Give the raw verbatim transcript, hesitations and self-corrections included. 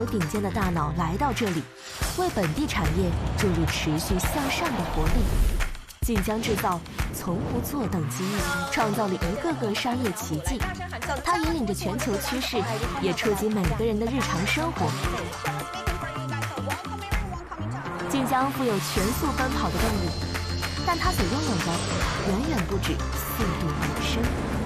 顶尖的大脑来到这里，为本地产业注入持续向上的活力。晋江制造从不坐等机遇，创造了一个个商业奇迹。它引领着全球趋势，也触及每个人的日常生活。晋江富有全速奔跑的动力，但它所拥有的远远不止速度本身。